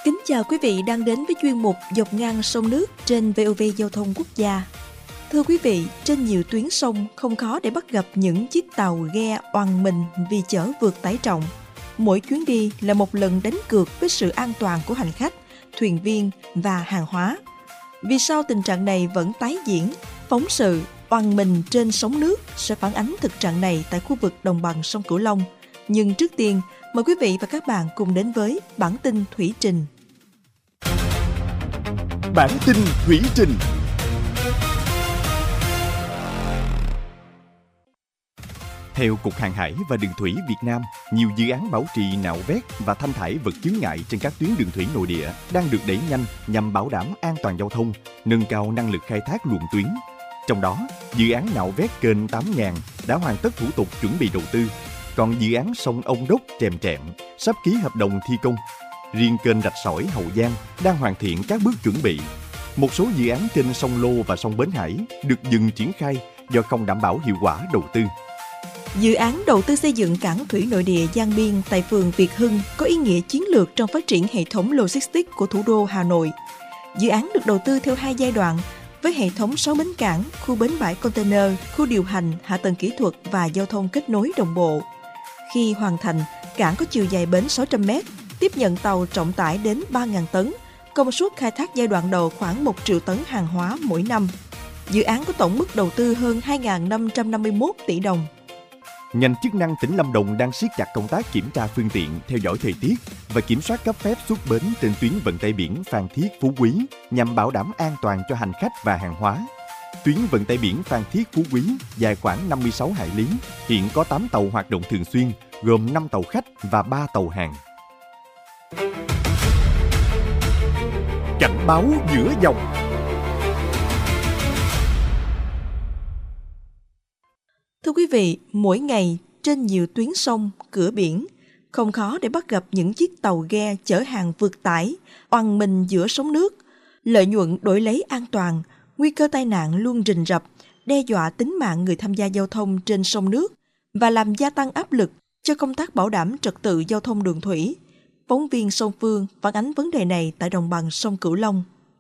Kính chào quý vị đang đến với chuyên mục Dọc ngang sông nước trên VOV Giao thông Quốc gia. Thưa quý vị, trên nhiều tuyến sông không khó để bắt gặp những chiếc tàu ghe oằn mình vì chở vượt tải trọng. Mỗi chuyến đi là một lần đánh cược với sự an toàn của hành khách, thuyền viên và hàng hóa. Vì sao tình trạng này vẫn tái diễn? Phóng sự oằn mình trên sóng nước sẽ phản ánh thực trạng này tại khu vực đồng bằng sông Cửu Long. Nhưng trước tiên, mời quý vị và các bạn cùng đến với bản tin thủy trình. Bản tin thủy trình. Theo Cục Hàng hải và Đường thủy Việt Nam, nhiều dự án bảo trì nạo vét và thanh thải vật chướng ngại trên các tuyến đường thủy nội địa đang được đẩy nhanh nhằm bảo đảm an toàn giao thông, nâng cao năng lực khai thác luồng tuyến. Trong đó, dự án nạo vét kênh 8.000 đã hoàn tất thủ tục chuẩn bị đầu tư, còn dự án sông Ông Đốc Trèm Trẹm sắp ký hợp đồng thi công. Riêng kênh Rạch Sỏi Hậu Giang đang hoàn thiện các bước chuẩn bị. Một số dự án trên sông Lô và sông Bến Hải được dừng triển khai do không đảm bảo hiệu quả đầu tư. Dự án đầu tư xây dựng cảng thủy nội địa Giang Biên tại phường Việt Hưng có ý nghĩa chiến lược trong phát triển hệ thống logistics của thủ đô Hà Nội. Dự án được đầu tư theo 2 giai đoạn với hệ thống 6 bến cảng, khu bến bãi container, khu điều hành, hạ tầng kỹ thuật và giao thông kết nối đồng bộ. Khi hoàn thành, cảng có chiều dài bến 600 m, tiếp nhận tàu trọng tải đến 3.000 tấn, công suất khai thác giai đoạn đầu khoảng 1 triệu tấn hàng hóa mỗi năm. Dự án có tổng mức đầu tư hơn 2.551 tỷ đồng. Ngành chức năng tỉnh Lâm Đồng đang siết chặt công tác kiểm tra phương tiện, theo dõi thời tiết và kiểm soát cấp phép xuất bến trên tuyến vận tải biển Phan Thiết - Phú Quý nhằm bảo đảm an toàn cho hành khách và hàng hóa. Tuyến vận tải biển Phan Thiết - Phú Quý dài khoảng 56 hải lý, hiện có 8 tàu hoạt động thường xuyên, gồm 5 tàu khách và 3 tàu hàng. Cảnh báo giữa dòng. Thưa quý vị, mỗi ngày trên nhiều tuyến sông, cửa biển, không khó để bắt gặp những chiếc tàu ghe chở hàng vượt tải, oằn mình giữa sóng nước. Lợi nhuận đổi lấy an toàn, nguy cơ tai nạn luôn rình rập, đe dọa tính mạng người tham gia giao thông trên sông nước và làm gia tăng áp lực cho công tác bảo đảm trật tự giao thông đường thủy. Phóng viên Sông Phương phản ánh vấn đề này tại đồng bằng sông Cửu Long.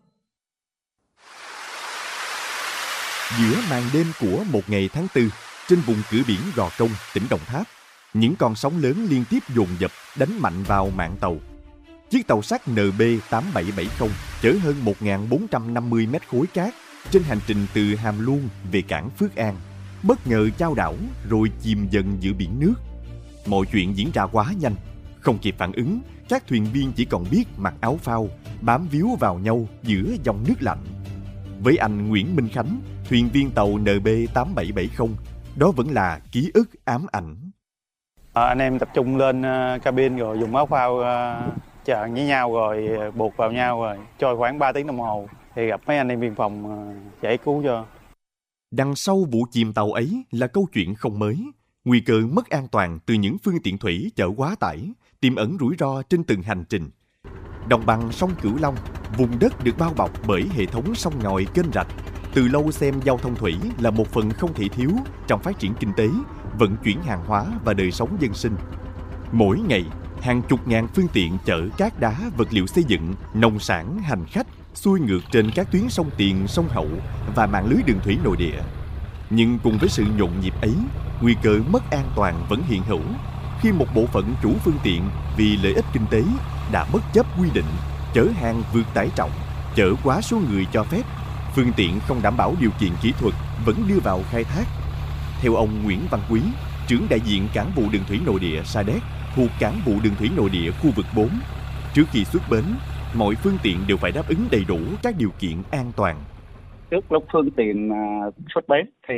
Giữa màn đêm của một ngày tháng 4, trên vùng cửa biển Gò Công, tỉnh Đồng Tháp, những con sóng lớn liên tiếp dồn dập đánh mạnh vào mạn tàu. Chiếc tàu sắt NB8770 chở hơn 1.450 mét khối cát trên hành trình từ Hàm Luông về cảng Phước An, bất ngờ chao đảo rồi chìm dần giữa biển nước. Mọi chuyện diễn ra quá nhanh, không kịp phản ứng, các thuyền viên chỉ còn biết mặc áo phao, bám víu vào nhau giữa dòng nước lạnh. Với anh Nguyễn Minh Khánh, thuyền viên tàu NB8770, đó vẫn là ký ức ám ảnh. Anh em tập trung lên cabin rồi dùng áo phao chạm với nhau rồi buộc vào nhau rồi trôi khoảng 3 tiếng đồng hồ thì gặp mấy anh em biên phòng giải cứu cho. Đằng sau vụ chìm tàu ấy là câu chuyện không mới. Nguy cơ mất an toàn từ những phương tiện thủy chở quá tải, tiềm ẩn rủi ro trên từng hành trình. Đồng bằng sông Cửu Long, vùng đất được bao bọc bởi hệ thống sông ngòi kênh rạch, từ lâu xem giao thông thủy là một phần không thể thiếu trong phát triển kinh tế, vận chuyển hàng hóa và đời sống dân sinh. Mỗi ngày, hàng chục ngàn phương tiện chở cát đá, vật liệu xây dựng, nông sản, hành khách xuôi ngược trên các tuyến sông Tiền, sông Hậu và mạng lưới đường thủy nội địa. Nhưng cùng với sự nhộn nhịp ấy, nguy cơ mất an toàn vẫn hiện hữu khi một bộ phận chủ phương tiện vì lợi ích kinh tế đã bất chấp quy định chở hàng vượt tải trọng, chở quá số người cho phép. Phương tiện không đảm bảo điều kiện kỹ thuật vẫn đưa vào khai thác. Theo ông Nguyễn Văn Quý, trưởng đại diện cảng vụ đường thủy nội địa Sa Đéc thuộc cảng vụ đường thủy nội địa khu vực 4, trước khi xuất bến, mọi phương tiện đều phải đáp ứng đầy đủ các điều kiện an toàn. Trước lúc phương tiện xuất bến thì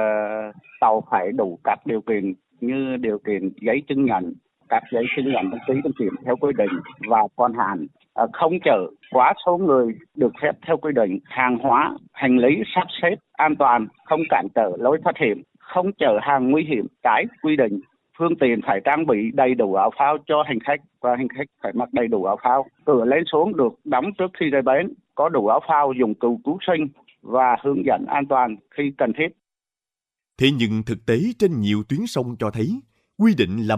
tàu phải đủ các điều kiện như điều kiện giấy chứng nhận, các giấy chứng nhận đăng ký đăng kiểm theo quy định và còn hạn, không chở quá số người được phép theo quy định, hàng hóa, hành lý sắp xếp an toàn, không cản trở lối thoát hiểm, không chở hàng nguy hiểm trái quy định. Phương tiện phải trang bị đầy đủ áo phao cho hành khách và hành khách phải mặc đầy đủ áo phao. Cửa lên xuống được đóng trước khi rời bến, có đủ áo phao, dụng cụ cứu sinh và hướng dẫn an toàn khi cần thiết. Thế nhưng thực tế trên nhiều tuyến sông cho thấy quy định là